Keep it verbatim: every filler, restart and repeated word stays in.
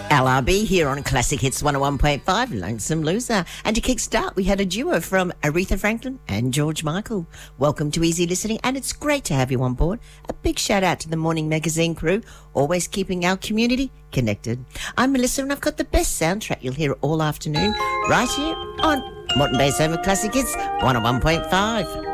L R B here on Classic Hits one oh one point five, Lonesome Loser. And to kickstart, we had a duo from Aretha Franklin and George Michael. Welcome to Easy Listening, and it's great to have you on board. A big shout out to the Morning Magazine crew, always keeping our community connected. I'm Melissa, and I've got the best soundtrack you'll hear all afternoon right here on Moreton Bay's Home of Classic Hits one oh one point five.